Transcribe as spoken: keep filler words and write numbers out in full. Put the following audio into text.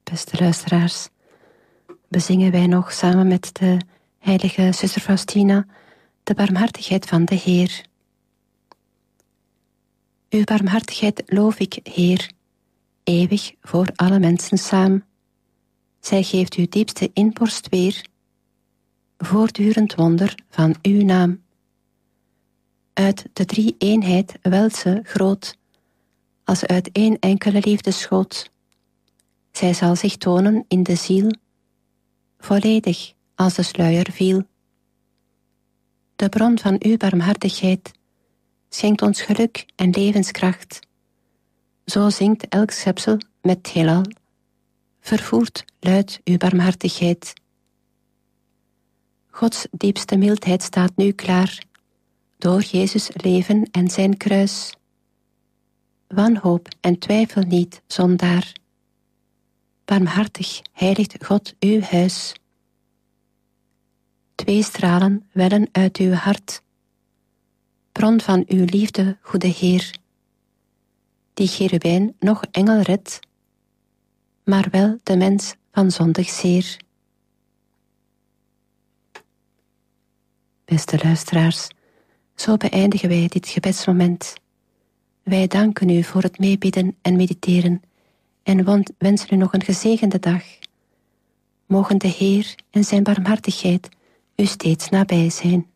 Beste luisteraars, bezingen wij nog samen met de heilige zuster Faustina de barmhartigheid van de Heer. Uw barmhartigheid loof ik, Heer, eeuwig voor alle mensen saam. Zij geeft uw diepste inborst weer, voortdurend wonder van uw naam. Uit de drie eenheid welt ze groot, als uit één enkele liefdeschoot. Zij zal zich tonen in de ziel, volledig als de sluier viel. De bron van uw barmhartigheid schenkt ons geluk en levenskracht. Zo zingt elk schepsel met het heelal, vervoert luidt uw barmhartigheid. Gods diepste mildheid staat nu klaar, door Jezus leven en zijn kruis. Wanhoop en twijfel niet, zondaar. Barmhartig heiligt God uw huis. Twee stralen wellen uit uw hart, bron van uw liefde, goede Heer, die cherubijn nog engel redt, maar wel de mens van zondig zeer. Beste luisteraars, zo beëindigen wij dit gebedsmoment. Wij danken u voor het meebidden en mediteren en wensen u nog een gezegende dag. Mogen de Heer en zijn barmhartigheid u steeds nabij zijn.